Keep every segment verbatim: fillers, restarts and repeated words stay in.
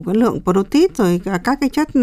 cái lượng protein rồi các cái chất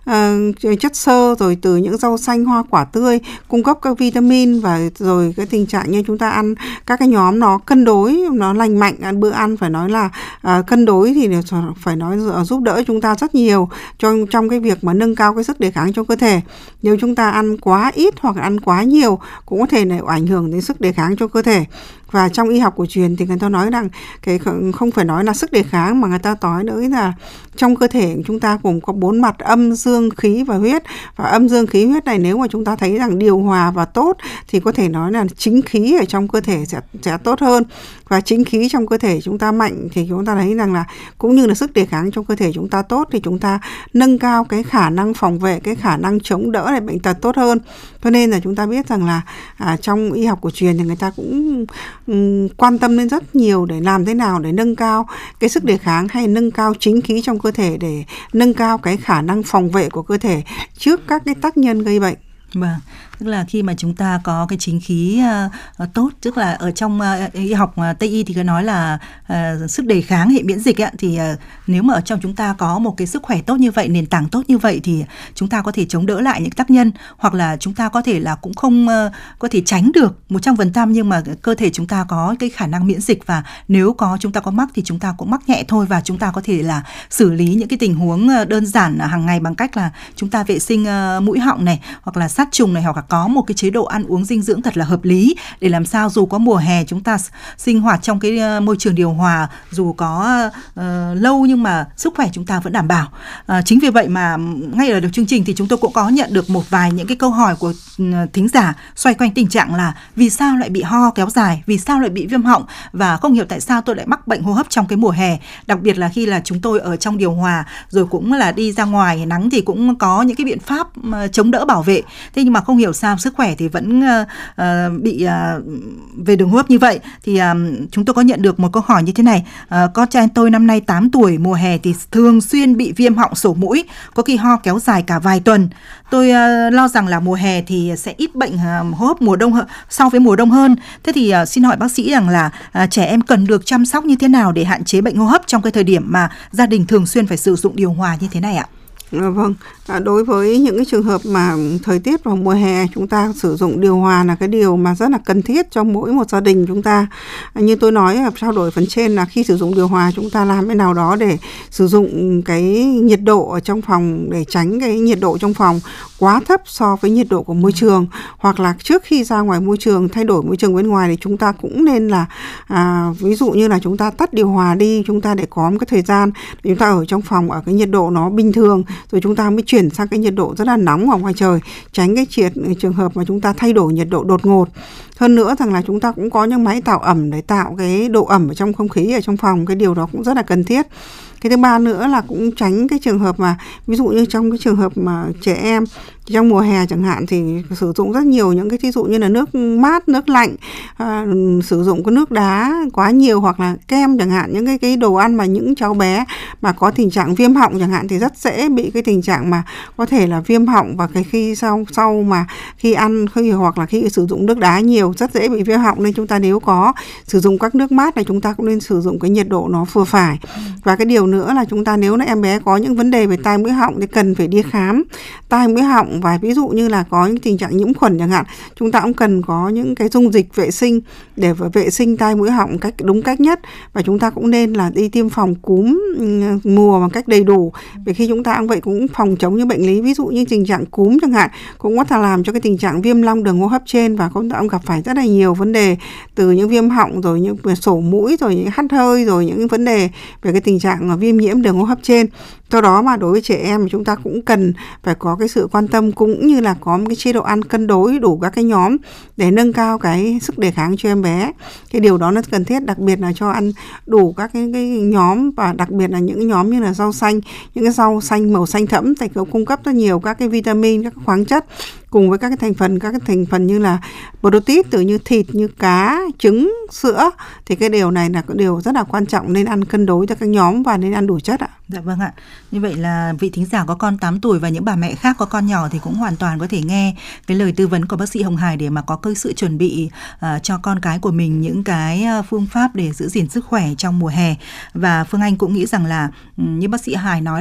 uh, chất xơ rồi từ những rau xanh, hoa quả tươi, cung cấp các vitamin, và rồi cái tình trạng như chúng ta ăn các cái nhóm nó cân đối, nó lành mạnh, ăn bữa ăn phải nói là uh, cân đối thì phải nói giúp đỡ chúng ta rất nhiều trong trong cái việc mà nâng cao cái sức đề kháng cho cơ thể. Nếu chúng ta ăn quá ít hoặc ăn quá nhiều cũng có thể này ảnh hưởng đến sức đề kháng cho cơ thể. Và trong y học cổ truyền thì người ta nói rằng cái không phải nói là sức đề kháng, mà người ta nói nữa là trong cơ thể chúng ta cũng có bốn mặt: âm, dương, khí và huyết. Và âm, dương, khí, huyết này nếu mà chúng ta thấy rằng điều hòa và tốt thì có thể nói là chính khí ở trong cơ thể sẽ sẽ tốt hơn. Và chính khí trong cơ thể chúng ta mạnh thì chúng ta thấy rằng là cũng như là sức đề kháng trong cơ thể chúng ta tốt thì chúng ta nâng cao cái khả năng phòng vệ, cái khả năng chống đỡ lại bệnh tật tốt hơn. Cho nên là chúng ta biết rằng là à, trong y học cổ truyền thì người ta cũng um, quan tâm đến rất nhiều để làm thế nào để nâng cao cái sức đề kháng hay nâng cao chính khí trong cơ thể, để nâng cao cái khả năng phòng vệ của cơ thể trước các cái tác nhân gây bệnh. Vâng, tức là khi mà chúng ta có cái chính khí uh, tốt, tức là ở trong uh, y học uh, Tây y thì có nói là uh, sức đề kháng, hệ miễn dịch ấy, thì uh, nếu mà ở trong chúng ta có một cái sức khỏe tốt như vậy, nền tảng tốt như vậy thì chúng ta có thể chống đỡ lại những tác nhân, hoặc là chúng ta có thể là cũng không uh, có thể tránh được một trăm phần trăm, nhưng mà cơ thể chúng ta có cái khả năng miễn dịch, và nếu có chúng ta có mắc thì chúng ta cũng mắc nhẹ thôi, và chúng ta có thể là xử lý những cái tình huống đơn giản hàng ngày bằng cách là chúng ta vệ sinh uh, mũi họng này, hoặc là sát trùng này, hoặc là có một cái chế độ ăn uống dinh dưỡng thật là hợp lý, để làm sao dù có mùa hè chúng ta sinh hoạt trong cái môi trường điều hòa, dù có uh, lâu nhưng mà sức khỏe chúng ta vẫn đảm bảo. Uh, chính vì vậy mà ngay ở đầu chương trình thì chúng tôi cũng có nhận được một vài những cái câu hỏi của uh, thính giả xoay quanh tình trạng là vì sao lại bị ho kéo dài, vì sao lại bị viêm họng, và không hiểu tại sao tôi lại mắc bệnh hô hấp trong cái mùa hè, đặc biệt là khi là chúng tôi ở trong điều hòa, rồi cũng là đi ra ngoài nắng thì cũng có những cái biện pháp uh, chống đỡ bảo vệ. Thế nhưng mà không hiểu sao sức khỏe thì vẫn uh, uh, bị uh, về đường hô hấp như vậy. Thì uh, chúng tôi có nhận được một câu hỏi như thế này: uh, con trai tôi năm nay tám tuổi, mùa hè thì thường xuyên bị viêm họng, sổ mũi, có khi ho kéo dài cả vài tuần. Tôi uh, lo rằng là mùa hè thì sẽ ít bệnh uh, hô hấp mùa đông so với mùa đông hơn. Thế thì uh, xin hỏi bác sĩ rằng là uh, trẻ em cần được chăm sóc như thế nào để hạn chế bệnh hô hấp trong cái thời điểm mà gia đình thường xuyên phải sử dụng điều hòa như thế này ạ? Vâng, đối với những cái trường hợp mà thời tiết vào mùa hè chúng ta sử dụng điều hòa là cái điều mà rất là cần thiết cho mỗi một gia đình chúng ta. Như tôi nói trao đổi phần trên là khi sử dụng điều hòa chúng ta làm thế nào đó để sử dụng cái nhiệt độ ở trong phòng, để tránh cái nhiệt độ trong phòng quá thấp so với nhiệt độ của môi trường, hoặc là trước khi ra ngoài môi trường, thay đổi môi trường bên ngoài thì chúng ta cũng nên là à, ví dụ như là chúng ta tắt điều hòa đi, chúng ta để có một cái thời gian để chúng ta ở trong phòng ở cái nhiệt độ nó bình thường, rồi chúng ta mới chuyển sang cái nhiệt độ rất là nóng ở ngoài trời, tránh cái triệt, trường hợp mà chúng ta thay đổi nhiệt độ đột ngột. Hơn nữa rằng là chúng ta cũng có những máy tạo ẩm để tạo cái độ ẩm ở trong không khí ở trong phòng, cái điều đó cũng rất là cần thiết. Cái thứ ba nữa là cũng tránh cái trường hợp mà ví dụ như trong cái trường hợp mà trẻ em trong mùa hè chẳng hạn thì sử dụng rất nhiều những cái ví dụ như là nước mát, nước lạnh, à, sử dụng cái nước đá quá nhiều, hoặc là kem chẳng hạn, những cái cái đồ ăn mà những cháu bé mà có tình trạng viêm họng chẳng hạn thì rất dễ bị cái tình trạng mà có thể là viêm họng, và cái khi sau sau mà khi ăn khi hoặc là khi sử dụng nước đá nhiều rất dễ bị viêm họng. Nên chúng ta nếu có sử dụng các nước mát này chúng ta cũng nên sử dụng cái nhiệt độ nó vừa phải. Và cái điều nữa là chúng ta nếu là em bé có những vấn đề về tai mũi họng thì cần phải đi khám tai mũi họng, và ví dụ như là có những tình trạng nhiễm khuẩn chẳng hạn, chúng ta cũng cần có những cái dung dịch vệ sinh để vệ sinh tai mũi họng cách đúng cách nhất. Và chúng ta cũng nên là đi tiêm phòng cúm mùa bằng cách đầy đủ, vì khi chúng ta cũng vậy cũng phòng chống những bệnh lý ví dụ như tình trạng cúm chẳng hạn, cũng có thể làm cho cái tình trạng viêm long đường hô hấp trên, và chúng ta cũng gặp phải rất là nhiều vấn đề từ những viêm họng, rồi những sổ mũi, rồi những hắt hơi, rồi những vấn đề về cái tình trạng viêm nhiễm đường hô hấp trên. Do đó mà đối với trẻ em chúng ta cũng cần phải có cái sự quan tâm, cũng như là có một cái chế độ ăn cân đối đủ các cái nhóm để nâng cao cái sức đề kháng cho em bé. Cái điều đó nó cần thiết, đặc biệt là cho ăn đủ các cái, cái nhóm, và đặc biệt là những nhóm như là rau xanh, những cái rau xanh màu xanh thẫm thì cung cấp rất nhiều các cái vitamin, các khoáng chất, cùng với các cái thành phần các cái thành phần như là protein từ như thịt, như cá, trứng, sữa. Thì cái điều này là cái điều rất là quan trọng, nên ăn cân đối cho các nhóm và nên ăn đủ chất ạ. Dạ vâng ạ. Như vậy là vị thính giả có con tám tuổi và những bà mẹ khác có con nhỏ thì cũng hoàn toàn có thể nghe cái lời tư vấn của bác sĩ Hồng Hải để mà có cái sự chuẩn bị uh, cho con cái của mình những cái phương pháp để giữ gìn sức khỏe trong mùa hè. Và Phương Anh cũng nghĩ rằng là như bác sĩ Hải nói